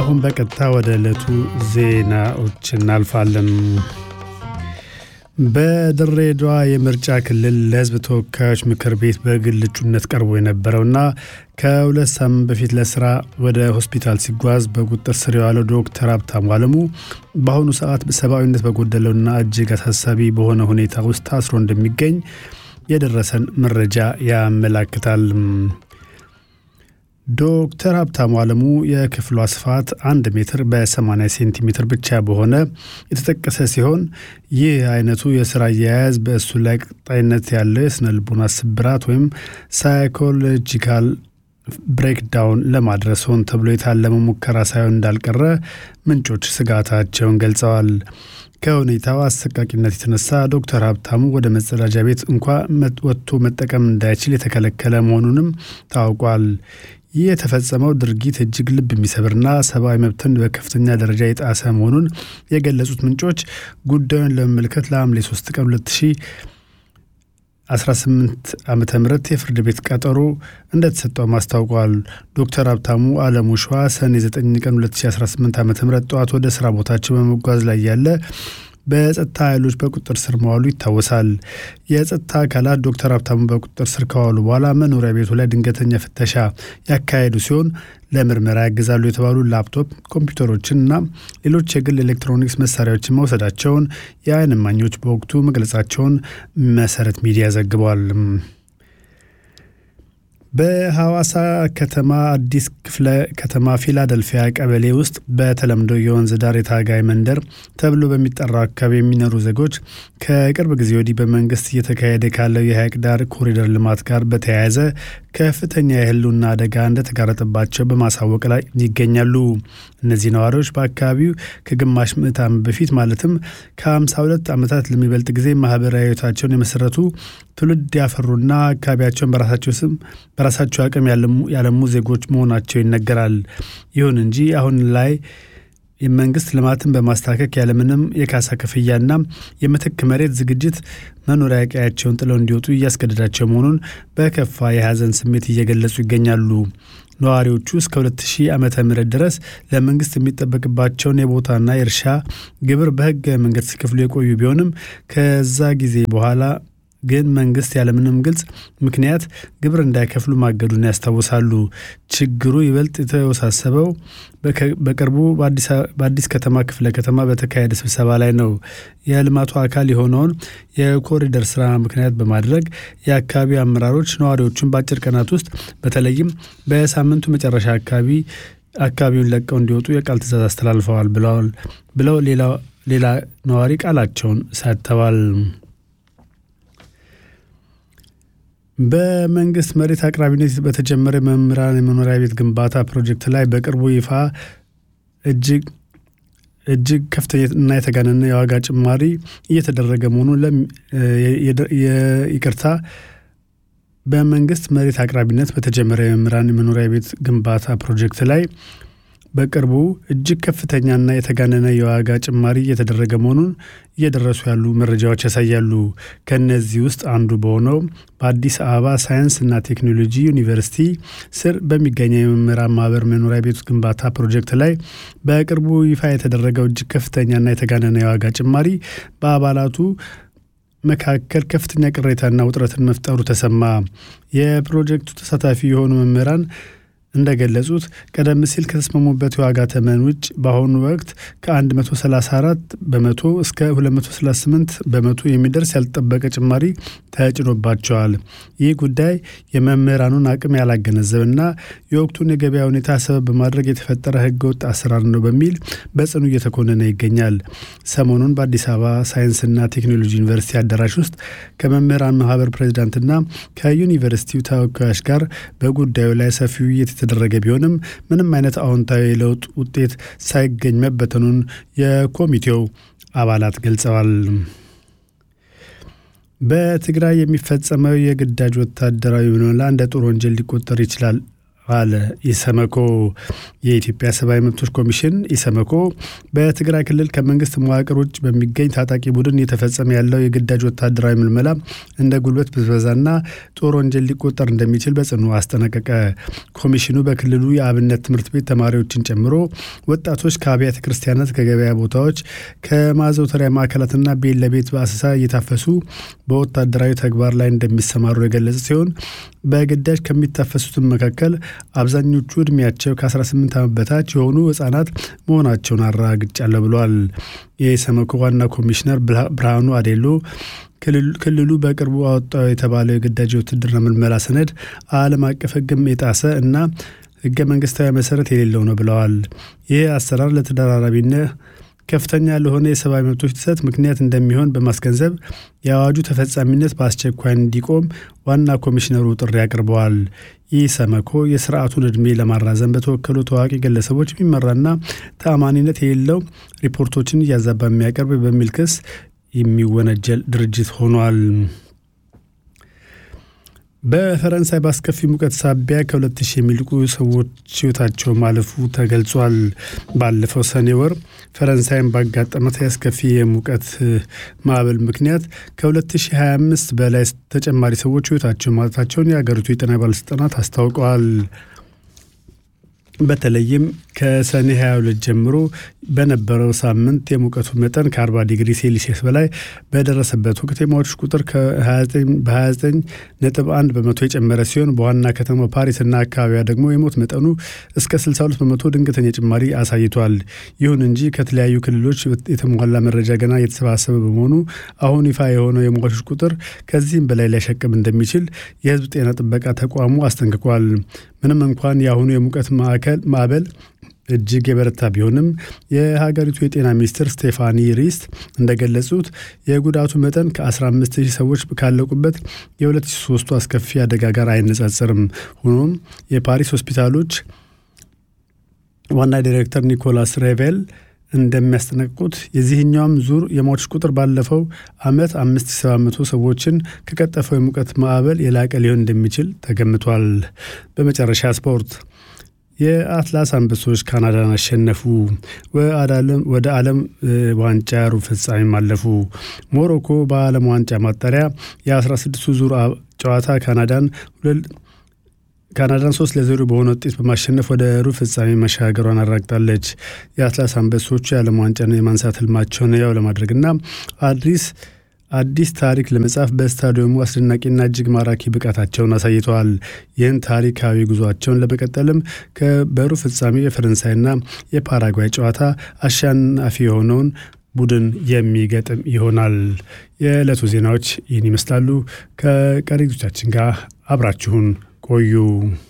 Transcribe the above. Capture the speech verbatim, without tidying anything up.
አሁን በቀጥታ ወደ ዕለቱ ዜናዎች እናልፋለን። በድሬዳዋ የምርጫ ክልል ለሕዝብ ተወካዮች ምክር ቤት በግል እጩነት ቀርቦ የነበረውና ከሁለት ሳምንት በፊት ለስራ ወደ ሆስፒታል ሲጓዝ በቁጥጥር ስር የዋለው ዶክተር ሀብታሙ አለሙ በአሁኑ ሰዓት ሰብአዊነት በጎደለውና እጅግ አሳሳቢ በሆነ ሁኔታ ውስጥ ታስሮ እንደሚገኝ የደረሰን መረጃ ያመለክታል። ዶክተር ሀብታሙ አለሙ የክፍሏ ስፋት አንድ ሜትር በሰማንያ ሴንቲሜትር ብቻ በሆነ የተጠቀሰ ሲሆን ይህ አይነቱ የስራ አያያዝ በእሱ ላይ ቀጣይነት ያለው የስነ ልቦና ስብራት ወይም ሳይኮሎጂካል ብሬክዳውን ለማድረስ ሆን ተብሎ የታለመ ሙከራ ሳይሆን እንዳልቀረ ምንጮች ስጋታቸውን ገልጸዋል። ከሁኔታው አሰቃቂነት የተነሳ ዶክተር ሀብታሙ ወደ መጸዳጃ ቤት እንኳ ወጥቶ መጠቀም እንዳይችል የተከለከለ መሆኑንም ታውቋል። ይህ የተፈጸመው ድርጊት እጅግ ልብ የሚሰብርና ሰብአዊ መብትን በከፍተኛ ደረጃ የጣሰ መሆኑን የገለጹት ምንጮች ጉዳዩን ለመመልከት ለሐምሌ ሶስት ቀን ሁለት ሺህ አስራ ስምንት ዓመተ ምህረት የፍርድ ቤት ቀጠሮ እንደተሰጠው ማስታውቋል። ዶክተር ሀብታሙ አለሙ ሸዋ ሰኔ ዘጠኝ ቀን ሁለት ሺህ አስራ ስምንት ዓመተ ምህረት ጠዋት ወደ ስራ ቦታቸው በመጓዝ ላይ ያለ በጸጥታ ኃይሎች በቁጥጥር ስር መዋሉ ይታወሳል። የጸጥታ አካላት ዶክተር ሀብታሙ በቁጥጥር ስር ከዋሉ በኋላ መኖሪያ ቤቱ ላይ ድንገተኛ ፍተሻ ያካሄዱ ሲሆን ለምርመራ ያግዛሉ የተባሉ ላፕቶፕ ኮምፒውተሮችን እና ሌሎች የግል ኤሌክትሮኒክስ መሳሪያዎችን መውሰዳቸውን የዓይን እማኞች በወቅቱ መግለጻቸውን መሰረት ሚዲያ ዘግቧል። በሐዋሳ ከተማ አዲስ ክፍለ ከተማ ፊላደልፊያ ቀበሌ ውስጥ በተለምዶ የወንዝ ዳር የታጋይ መንደር ተብሎ በሚጠራው አካባቢ የሚኖሩ ዜጎች ከቅርብ ጊዜ ወዲህ በመንግስት እየተካሄደ ካለው የሐይቅ ዳር ኮሪደር ልማት ጋር በተያያዘ ከፍተኛ የህልውና አደጋ እንደተጋረጠባቸው በማሳወቅ ላይ ይገኛሉ። እነዚህ ነዋሪዎች በአካባቢው ከግማሽ ምዕተ ዓመት በፊት ማለትም ከሃምሳ ሁለት ዓመታት ለሚበልጥ ጊዜ ማህበራዊ ህይወታቸውን የመሰረቱ ትውልድ ያፈሩና አካባቢያቸውን በራሳቸው ስም በራሳቸው አቅም ያለሙ ዜጎች መሆናቸው ይነገራል። ይሁን እንጂ አሁን ላይ የመንግስት ልማትን በማስተካከል ያለምንም የካሳ ክፍያና የምትክ መሬት ዝግጅት መኖሪያ ቀያቸውን ጥለው እንዲወጡ እያስገደዳቸው መሆኑን በከፋ የሐዘን ስሜት እየገለጹ ይገኛሉ። ነዋሪዎቹ እስከ ሁለት ሺህ ዓመተ ምህረት ድረስ ለመንግስት የሚጠበቅባቸውን የቦታና የእርሻ ግብር በህገ መንገድ ሲከፍሉ የቆዩ ቢሆንም ከዛ ጊዜ በኋላ ግን መንግስት ያለምንም ግልጽ ምክንያት ግብር እንዳይከፍሉ ማገዱን ያስታውሳሉ። ችግሩ ይበልጥ የተወሳሰበው በቅርቡ በአዲስ ከተማ ክፍለ ከተማ በተካሄደ ስብሰባ ላይ ነው። የልማቱ አካል የሆነውን የኮሪደር ስራ ምክንያት በማድረግ የአካባቢው አመራሮች ነዋሪዎቹን በአጭር ቀናት ውስጥ በተለይም በሳምንቱ መጨረሻ አካባቢ አካባቢውን ለቀው እንዲወጡ የቃል ትዕዛዝ አስተላልፈዋል ብለዋል ብለው ሌላ ሌላ ነዋሪ ቃላቸውን ሰጥተዋል። በመንግስት መሬት አቅራቢነት በተጀመረ መምህራን የመኖሪያ ቤት ግንባታ ፕሮጀክት ላይ በቅርቡ ይፋ እጅግ እጅግ ከፍተኛ እና የተጋነነ የዋጋ ጭማሪ እየተደረገ መሆኑን ይቅርታ በመንግስት መሬት አቅራቢነት በተጀመረ የመምህራን የመኖሪያ ቤት ግንባታ ፕሮጀክት ላይ በቅርቡ እጅግ ከፍተኛና የተጋነነ የዋጋ ጭማሪ እየተደረገ መሆኑን እየደረሱ ያሉ መረጃዎች ያሳያሉ። ከነዚህ ውስጥ አንዱ በሆነው በአዲስ አበባ ሳይንስና ቴክኖሎጂ ዩኒቨርሲቲ ስር በሚገኘው የመምህራን ማህበር መኖሪያ ቤት ግንባታ ፕሮጀክት ላይ በቅርቡ ይፋ የተደረገው እጅግ ከፍተኛና የተጋነነ የዋጋ ጭማሪ በአባላቱ መካከል ከፍተኛ ቅሬታና ውጥረትን መፍጠሩ ተሰማ። የፕሮጀክቱ ተሳታፊ የሆኑ መምህራን እንደገለጹት ቀደም ሲል ከተስማሙበት የዋጋ ተመን ውጭ በአሁኑ ወቅት ከ134 በመቶ እስከ ሁለት መቶ ሰላሳ ስምንት በመቶ የሚደርስ ያልተጠበቀ ጭማሪ ተጭኖባቸዋል። ይህ ጉዳይ የመምህራኑን አቅም ያላገነዘበና የወቅቱን የገበያ ሁኔታ ሰበብ በማድረግ የተፈጠረ ህገወጥ አሰራር ነው በሚል በጽኑ እየተኮነነ ይገኛል። ሰሞኑን በአዲስ አበባ ሳይንስና ቴክኖሎጂ ዩኒቨርሲቲ አዳራሽ ውስጥ ከመምህራን ማህበር ፕሬዝዳንትና ከዩኒቨርሲቲው ተወካዮች ጋር በጉዳዩ ላይ ሰፊ ውይይት የተደረገ ቢሆንም ምንም አይነት አዎንታዊ ለውጥ ውጤት ሳይገኝ መበተኑን የኮሚቴው አባላት ገልጸዋል። በትግራይ የሚፈጸመው የግዳጅ ወታደራዊ ምልመላ እንደ ጦር ወንጀል ሊቆጠር ይችላል አለ። ኢሰመኮ የኢትዮጵያ ሰብአዊ መብቶች ኮሚሽን ኢሰመኮ በትግራይ ክልል ከመንግስት መዋቅር ውጭ በሚገኝ ታጣቂ ቡድን የተፈጸመ ያለው የግዳጅ ወታደራዊ ምልመላ እንደ ጉልበት ብዝበዛና ጦር ወንጀል ሊቆጠር እንደሚችል በጽኑ አስጠነቀቀ። ኮሚሽኑ በክልሉ የአብነት ትምህርት ቤት ተማሪዎችን ጨምሮ ወጣቶች ከአብያተ ክርስቲያናት፣ ከገበያ ቦታዎች፣ ከማዘውተሪያ ማዕከላትና ቤት ለቤት በአሰሳ እየታፈሱ በወታደራዊ ተግባር ላይ እንደሚሰማሩ የገለጸ ሲሆን በግዳጅ ከሚታፈሱትም መካከል አብዛኞቹ እድሜያቸው ከ18 ዓመት በታች የሆኑ ህጻናት መሆናቸውን አረጋግጫለሁ ብሏል። የኢሰመኮ ዋና ኮሚሽነር ብርሃኑ አዴሎ ክልሉ በቅርቡ አወጣው የተባለው የግዳጅ ውትድርና ምልመላ ሰነድ ዓለም አቀፍ ሕግም የጣሰ እና ህገ መንግስታዊ መሰረት የሌለው ነው ብለዋል። ይህ አሰራር ለተደራራቢነት ከፍተኛ ለሆነ የሰብአዊ መብቶች ጥሰት ምክንያት እንደሚሆን በማስገንዘብ የአዋጁ ተፈጻሚነት በአስቸኳይ እንዲቆም ዋና ኮሚሽነሩ ጥሪ አቅርበዋል። ኢሰመኮ የስርዓቱን ዕድሜ ለማራዘም በተወከሉ ታዋቂ ግለሰቦች የሚመራና ተአማኒነት የሌለው ሪፖርቶችን እያዛባ የሚያቀርብ በሚል ክስ የሚወነጀል ድርጅት ሆኗል። በፈረንሳይ በአስከፊ ሙቀት ሳቢያ ከሁለት ሺህ የሚልቁ ሰዎች ህይወታቸው ማለፉ ተገልጿል። ባለፈው ሰኔ ወር ፈረንሳይን ባጋጠመት የአስከፊ የሙቀት ማዕበል ምክንያት ከ2025 በላይ ተጨማሪ ሰዎች ህይወታቸው ማለታቸውን የሀገሪቱ የጤና ባለስልጣናት አስታውቀዋል። በተለይም ከሰኔ ሃያ ሁለት ጀምሮ በነበረው ሳምንት የሙቀቱ መጠን ከ40 ዲግሪ ሴልሲየስ በላይ በደረሰበት ወቅት የሟቾች ቁጥር በ29 ነጥብ አንድ በመቶ የጨመረ ሲሆን በዋና ከተማ ፓሪስና አካባቢዋ ደግሞ የሞት መጠኑ እስከ ስልሳ ሁለት በመቶ ድንገተኛ ጭማሪ አሳይቷል። ይሁን እንጂ ከተለያዩ ክልሎች የተሟላ መረጃ ገና የተሰባሰበ በመሆኑ አሁን ይፋ የሆነው የሟቾች ቁጥር ከዚህም በላይ ሊያሸቅብ እንደሚችል የህዝብ ጤና ጥበቃ ተቋሙ አስጠንቅቋል። ምንም እንኳን የአሁኑ የሙቀት ማዕከል ማዕበል እጅግ የበረታ ቢሆንም የሀገሪቱ የጤና ሚኒስትር ስቴፋኒ ሪስት እንደገለጹት የጉዳቱ መጠን ከ15 ሺህ ሰዎች ካለቁበት የሁለት ሺህ ሶስቱ አስከፊ አደጋ ጋር አይነጻጸርም። ሆኖም የፓሪስ ሆስፒታሎች ዋና ዳይሬክተር ኒኮላስ ሬቬል እንደሚያስጠነቅቁት የዚህኛውም ዙር የሟቾች ቁጥር ባለፈው ዓመት አምስት ሺህ ሰባት መቶ ሰዎችን ከቀጠፈው የሙቀት ማዕበል የላቀ ሊሆን እንደሚችል ተገምቷል። በመጨረሻ ስፖርት። የአትላስ አንበሶች ካናዳን አሸነፉ። ወደ ዓለም ዋንጫ ሩብ ፍጻሜ አለፉ። ሞሮኮ በዓለም ዋንጫ ማጣሪያ የ16ቱ ዙር ጨዋታ ካናዳን ካናዳን ሶስት ለዜሮ በሆነ ውጤት በማሸነፍ ወደ ሩብ ፍጻሜ መሻገሯን አረጋግጣለች። የአትላስ አንበሶቹ የዓለም ዋንጫን የማንሳት ህልማቸውን ያው ለማድረግና አዲስ አዲስ ታሪክ ለመጻፍ በስታዲየሙ አስደናቂና እጅግ ማራኪ ብቃታቸውን አሳይተዋል። ይህን ታሪካዊ ጉዟቸውን ለመቀጠልም በሩብ ፍጻሜ የፈረንሳይና የፓራጓይ ጨዋታ አሸናፊ የሆነውን ቡድን የሚገጥም ይሆናል። የዕለቱ ዜናዎች ይህን ይመስላሉ። ከቀሪ ዝግጅቶቻችን ጋር አብራችሁን ቆዩ።